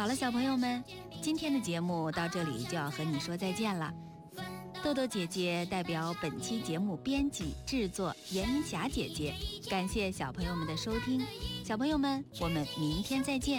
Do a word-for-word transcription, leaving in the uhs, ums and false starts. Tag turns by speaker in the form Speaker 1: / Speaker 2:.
Speaker 1: 好了，小朋友们，今天的节目到这里就要和你说再见了。豆豆姐姐代表本期节目编辑制作严霞姐姐，感谢小朋友们的收听。小朋友们，我们明天再见。